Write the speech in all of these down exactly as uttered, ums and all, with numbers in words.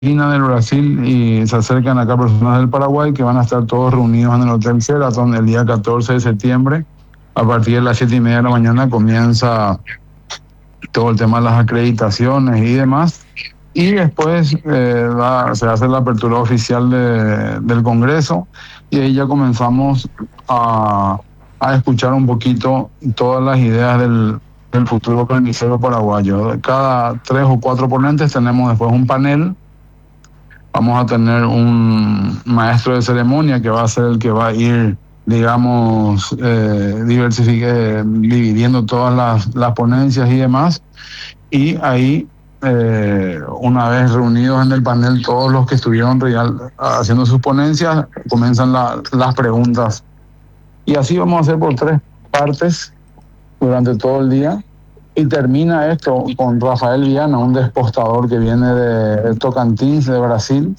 Argentina, del Brasil, y se acercan acá personas del Paraguay que van a estar todos reunidos en el Hotel Sheraton el día catorce de septiembre. A partir de las siete y media de la mañana comienza todo el tema de las acreditaciones y demás. Y después eh, va, se hace la apertura oficial de, del Congreso, y ahí ya comenzamos a, a escuchar un poquito todas las ideas del, del futuro carnicero paraguayo. Cada tres o cuatro ponentes tenemos después un panel. Vamos a tener un maestro de ceremonia que va a ser el que va a ir, digamos, eh, diversifique, dividiendo todas las, las ponencias y demás. Y ahí, eh, una vez reunidos en el panel todos los que estuvieron real, haciendo sus ponencias, comienzan la, las preguntas. Y así vamos a hacer por tres partes durante todo el día. Y termina esto con Rafael Viana, un despostador que viene de Tocantins, de Brasil,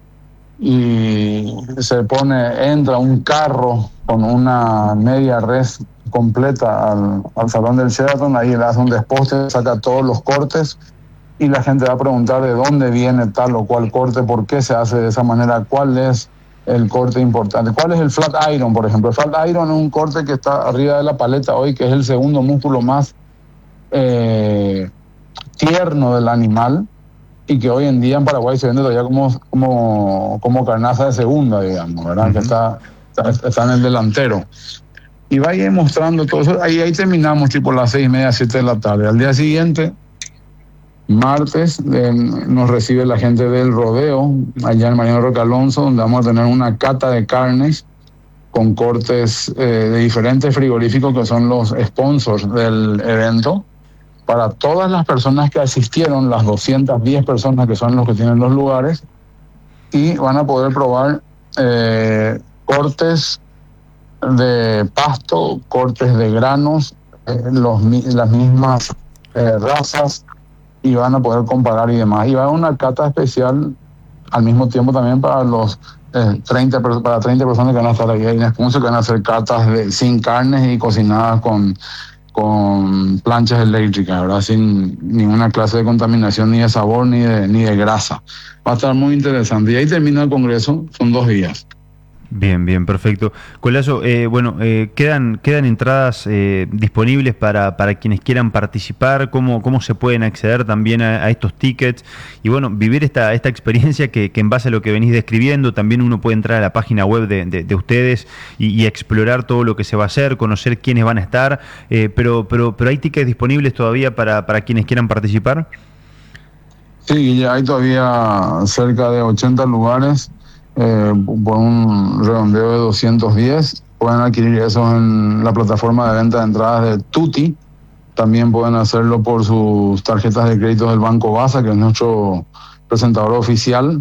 y se pone, entra un carro con una media res completa al, al salón del Sheraton. Ahí le hace un desposte, saca todos los cortes, y la gente va a preguntar de dónde viene tal o cual corte, por qué se hace de esa manera, cuál es el corte importante, cuál es el flat iron, por ejemplo. El flat iron es un corte que está arriba de la paleta hoy, que es el segundo músculo más Eh, tierno del animal, y que hoy en día en Paraguay se vende todavía como, como, como carnaza de segunda, digamos, ¿verdad? Uh-huh. Que está, está, está en el delantero. Y va a ir mostrando todo eso. Ahí, ahí terminamos tipo las seis y media, siete de la tarde. Al día siguiente, martes, eh, nos recibe la gente del rodeo, allá en Mariano Roque Alonso, donde vamos a tener una cata de carnes con cortes eh, de diferentes frigoríficos que son los sponsors del evento. Para todas las personas que asistieron, las doscientas diez personas que son los que tienen los lugares, y van a poder probar eh, cortes de pasto, cortes de granos, eh, los, las mismas eh, razas, y van a poder comparar y demás. Y va a haber una cata especial al mismo tiempo también para los eh, treinta, para treinta personas que van a estar ahí en Espuncio, que van a hacer catas de, sin carnes y cocinadas con... con planchas eléctricas, ¿verdad? Sin ninguna clase de contaminación, ni de sabor, ni de, ni de grasa. Va a estar muy interesante. Y ahí termina el Congreso, son dos días. Bien, bien, perfecto. Colazo, eh, bueno, eh, quedan quedan entradas eh, disponibles para, para quienes quieran participar. ¿Cómo, cómo se pueden acceder también a, a estos tickets? Y bueno, vivir esta, esta experiencia que, que en base a lo que venís describiendo, también uno puede entrar a la página web de, de, de ustedes y, y explorar todo lo que se va a hacer, conocer quiénes van a estar, eh, pero, pero, pero ¿hay tickets disponibles todavía para, para quienes quieran participar? Sí, ya hay todavía cerca de ochenta lugares. Eh, por un redondeo de doscientos diez. Pueden adquirir eso en la plataforma de venta de entradas de Tuti. También pueden hacerlo por sus tarjetas de crédito del Banco Basa, que es nuestro presentador oficial.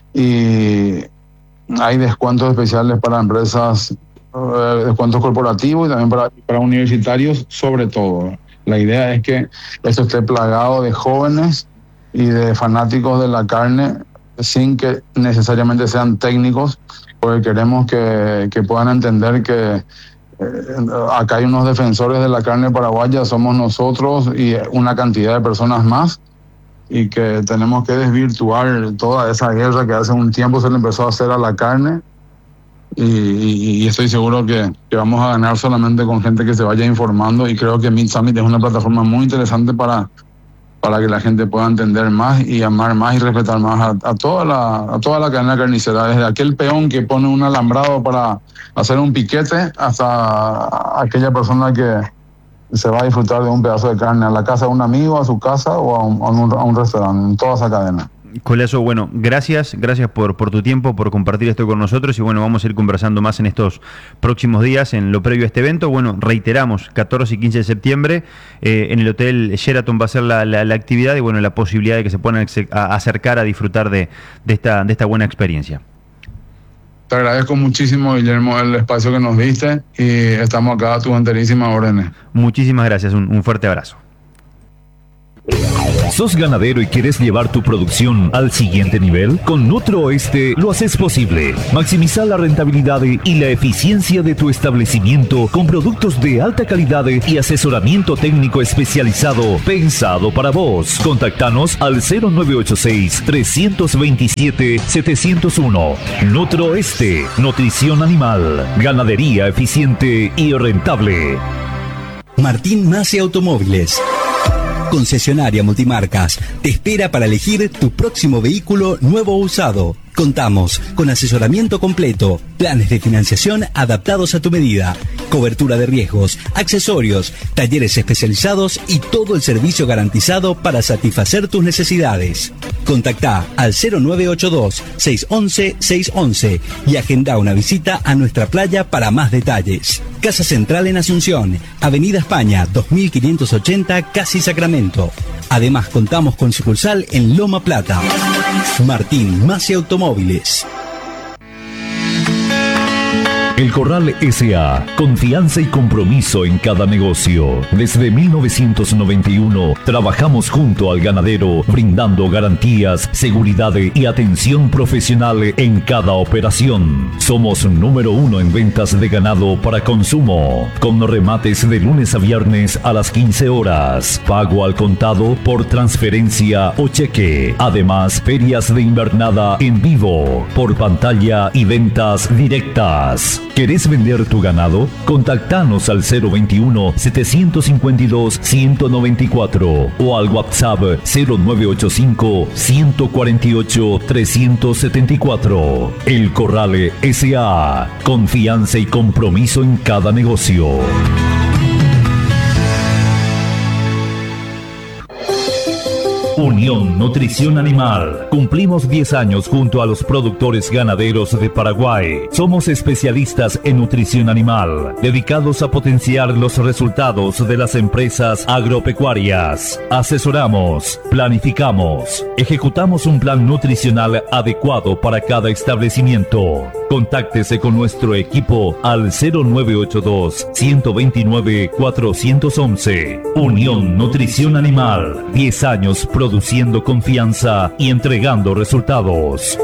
Y hay descuentos especiales para empresas, eh, descuentos corporativos, y también para, para universitarios, sobre todo. La idea es que esto esté plagado de jóvenes y de fanáticos de la carne, sin que necesariamente sean técnicos, porque queremos que, que puedan entender que eh, acá hay unos defensores de la carne paraguaya, somos nosotros y una cantidad de personas más, y que tenemos que desvirtuar toda esa guerra que hace un tiempo se le empezó a hacer a la carne, y, y, y estoy seguro que, que vamos a ganar solamente con gente que se vaya informando, y creo que Meat Summit es una plataforma muy interesante para para que la gente pueda entender más y amar más y respetar más a, a toda la a toda la cadena carnicera, desde aquel peón que pone un alambrado para hacer un piquete hasta aquella persona que se va a disfrutar de un pedazo de carne a la casa de un amigo, a su casa o a un, a un, a un restaurante, en toda esa cadena. Colazo, bueno, gracias, gracias por, por tu tiempo, por compartir esto con nosotros, y bueno, vamos a ir conversando más en estos próximos días en lo previo a este evento. Bueno, reiteramos, catorce y quince de septiembre, eh, en el Hotel Sheraton va a ser la, la, la actividad, y bueno, la posibilidad de que se puedan acercar a disfrutar de, de, esta, de esta buena experiencia. Te agradezco muchísimo, Guillermo, el espacio que nos diste, y estamos acá a tus enterísimas órdenes. Muchísimas gracias, un, un fuerte abrazo. ¿Sos ganadero y querés llevar tu producción al siguiente nivel? Con Nutrooeste lo haces posible. Maximiza la rentabilidad y la eficiencia de tu establecimiento con productos de alta calidad y asesoramiento técnico especializado pensado para vos. Contactanos al cero nueve ocho seis, tres dos siete, siete cero uno. Nutrooeste, nutrición animal, ganadería eficiente y rentable. Martín Masi Automóviles, concesionaria multimarcas, te espera para elegir tu próximo vehículo nuevo o usado. Contamos con asesoramiento completo, planes de financiación adaptados a tu medida, cobertura de riesgos, accesorios, talleres especializados y todo el servicio garantizado para satisfacer tus necesidades. Contactá al cero nueve ocho dos, seis uno uno, seis uno uno y agenda una visita a nuestra playa para más detalles. Casa Central en Asunción, Avenida España dos mil quinientos ochenta, Casi Sacramento. Además contamos con sucursal en Loma Plata. Martín Masi Automóviles. El Corral S A, confianza y compromiso en cada negocio. Desde mil novecientos noventa y uno trabajamos junto al ganadero, brindando garantías, seguridad y atención profesional en cada operación. Somos número uno en ventas de ganado para consumo, con remates de lunes a viernes a las quince horas, pago al contado por transferencia o cheque. Además, ferias de invernada en vivo, por pantalla y ventas directas. ¿Querés vender tu ganado? Contactanos al cero veintiuno, setecientos cincuenta y dos, ciento noventa y cuatro o al WhatsApp cero nueve ocho cinco, ciento cuarenta y ocho, trescientos setenta y cuatro. El Corral S A, confianza y compromiso en cada negocio. Unión Nutrición Animal. Cumplimos diez años junto a los productores ganaderos de Paraguay. Somos especialistas en nutrición animal, dedicados a potenciar los resultados de las empresas agropecuarias. Asesoramos, planificamos, ejecutamos un plan nutricional adecuado para cada establecimiento. Contáctese con nuestro equipo al cero nueve ocho dos, uno dos nueve, cuatro uno uno. Unión Nutrición Animal. diez años produciendo confianza y entregando resultados.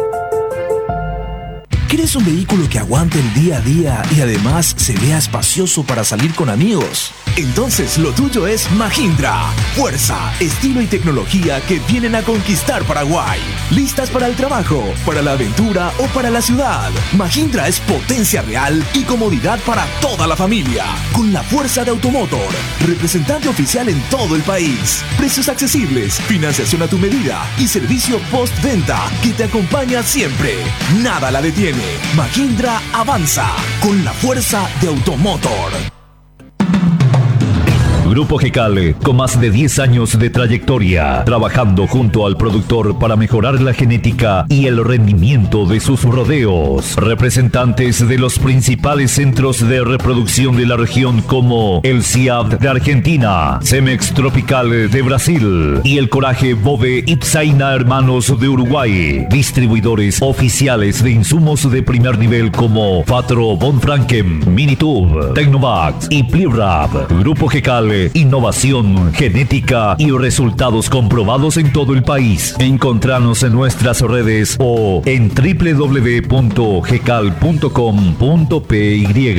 ¿Quieres un vehículo que aguante el día a día y además se vea espacioso para salir con amigos? Entonces lo tuyo es Mahindra. Fuerza, estilo y tecnología que vienen a conquistar Paraguay. ¿Listas para el trabajo, para la aventura o para la ciudad? Mahindra es potencia real y comodidad para toda la familia. Con la fuerza de Automotor, representante oficial en todo el país. Precios accesibles, financiación a tu medida y servicio postventa que te acompaña siempre. Nada la detiene. Mahindra avanza con la fuerza de Automotor. Grupo Gecal, con más de diez años de trayectoria, trabajando junto al productor para mejorar la genética y el rendimiento de sus rodeos. Representantes de los principales centros de reproducción de la región como el C I A B de Argentina, Cemex Tropical de Brasil y el Coraje Bove Ipsaina Hermanos de Uruguay. Distribuidores oficiales de insumos de primer nivel como Fatro Von Franken, Minitube, Tecnovax y Plirap. Grupo Gecal, innovación, genética y resultados comprobados en todo el país. Encontranos en nuestras redes o en doble u doble u doble u punto gecal punto com punto p y.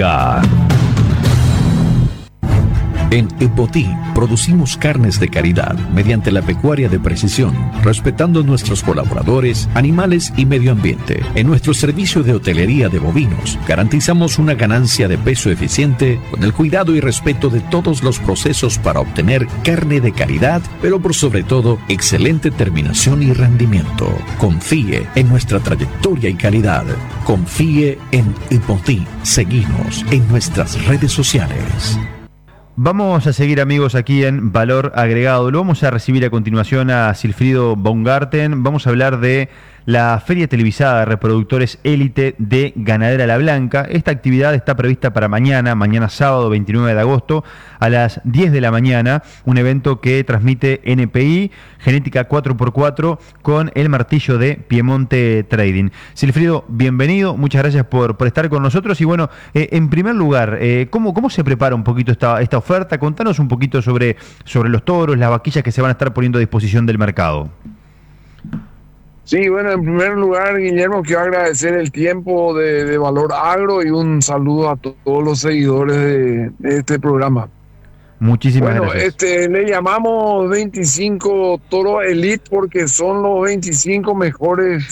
En Epotí producimos carnes de calidad mediante la pecuaria de precisión, respetando a nuestros colaboradores, animales y medio ambiente. En nuestro servicio de hotelería de bovinos, garantizamos una ganancia de peso eficiente con el cuidado y respeto de todos los procesos para obtener carne de calidad, pero por sobre todo, excelente terminación y rendimiento. Confíe en nuestra trayectoria y calidad. Confíe en Epotí. Seguinos en nuestras redes sociales. Vamos a seguir, amigos, aquí en Valor Agregado. Lo vamos a recibir a continuación a Silfrido Baumgarten. Vamos a hablar de la feria televisada de reproductores élite de Ganadera La Blanca. Esta actividad está prevista para mañana, mañana sábado veintinueve de agosto, a las diez de la mañana, un evento que transmite N P I, Genética cuatro por cuatro, con el martillo de Piemonte Trading. Silfrido, bienvenido, muchas gracias por, por estar con nosotros. Y bueno, eh, en primer lugar, eh, ¿cómo, ¿cómo se prepara un poquito esta, esta oferta? Contanos un poquito sobre, sobre los toros, las vaquillas que se van a estar poniendo a disposición del mercado. Sí, bueno, en primer lugar, Guillermo, quiero agradecer el tiempo de, de Valor Agro y un saludo a to- todos los seguidores de, de este programa. Muchísimas bueno, gracias. este, le llamamos veinticinco Toro Elite porque son los veinticinco mejores